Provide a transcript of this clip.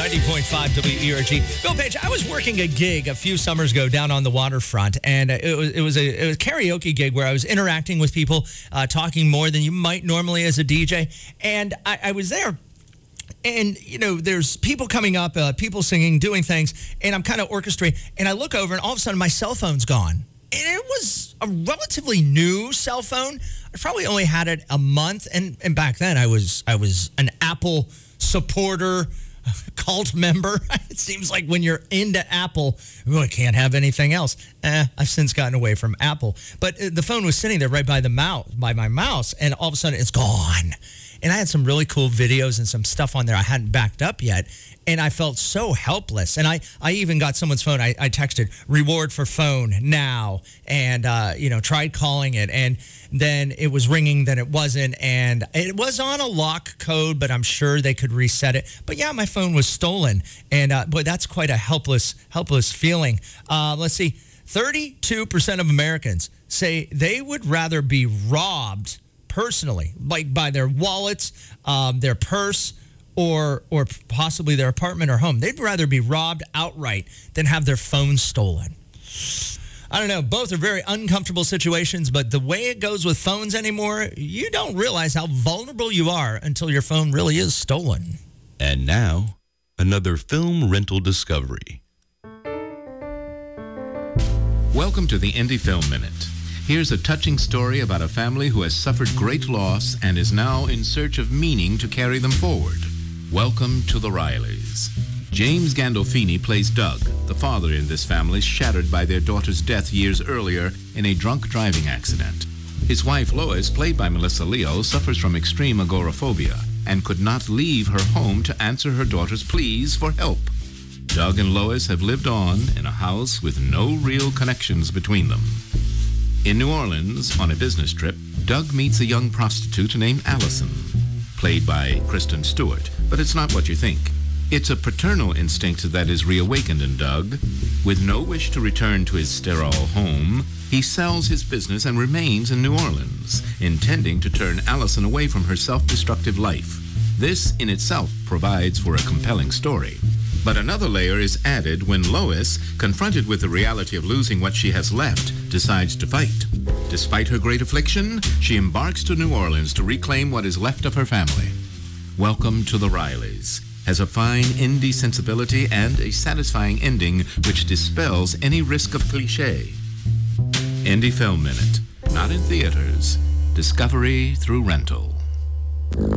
90.5 WERG. Bill Page, I was working a gig a few summers ago down on the waterfront, and it was a karaoke gig where I was interacting with people, talking more than you might normally as a DJ. And I was there. And, you know, there's people coming up, people singing, doing things, and I'm kind of orchestrating. And I look over, and all of a sudden, my cell phone's gone. And it was a relatively new cell phone. I probably only had it a month. And back then, I was an Apple supporter, cult member. It seems like when you're into Apple, you really can't have anything else. I've since gotten away from Apple. But the phone was sitting there right by my mouse, and all of a sudden, it's gone. And I had some really cool videos and some stuff on there I hadn't backed up yet. And I felt so helpless. And I even got someone's phone. I texted, reward for phone now. And, tried calling it. And then it was ringing, then it wasn't. And it was on a lock code, but I'm sure they could reset it. But yeah, my phone was stolen. And boy, that's quite a helpless feeling. Let's see. 32% of Americans say they would rather be robbed personally, like by their wallets, their purse, or possibly their apartment or home. They'd rather be robbed outright than have their phone stolen. I don't know. Both are very uncomfortable situations, but the way it goes with phones anymore, you don't realize how vulnerable you are until your phone really is stolen. And now, another film rental discovery. Welcome to the Indie Film Minute. Here's a touching story about a family who has suffered great loss and is now in search of meaning to carry them forward. Welcome to the Rileys. James Gandolfini plays Doug, the father in this family shattered by their daughter's death years earlier in a drunk driving accident. His wife Lois, played by Melissa Leo, suffers from extreme agoraphobia and could not leave her home to answer her daughter's pleas for help. Doug and Lois have lived on in a house with no real connections between them. In New Orleans, on a business trip, Doug meets a young prostitute named Allison, played by Kristen Stewart. But it's not what you think. It's a paternal instinct that is reawakened in Doug. With no wish to return to his sterile home, he sells his business and remains in New Orleans, intending to turn Allison away from her self-destructive life. This in itself provides for a compelling story. But another layer is added when Lois, confronted with the reality of losing what she has left, decides to fight. Despite her great affliction, she embarks to New Orleans to reclaim what is left of her family. Welcome to the Rileys has a fine indie sensibility and a satisfying ending which dispels any risk of cliché. Indie Film Minute, not in theaters, discovery through rental.